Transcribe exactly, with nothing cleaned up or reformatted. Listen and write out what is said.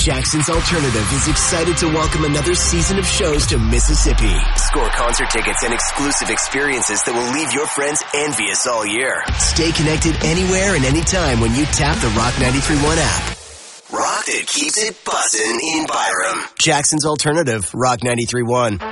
Jackson's Alternative is excited to welcome another season of shows to Mississippi. Score concert tickets and exclusive experiences that will leave your friends envious all year. Stay connected anywhere and anytime when you tap the Rock ninety-three point one app. Rock that keeps it bussin' in Byram. Jackson's Alternative, Rock ninety-three point one.